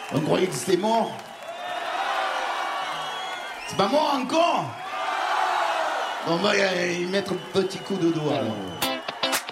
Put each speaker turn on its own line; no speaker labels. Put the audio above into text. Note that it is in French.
On croyait que c'était mort. C'est pas mort encore. On va y mettre un petit coup de doigt. Alors.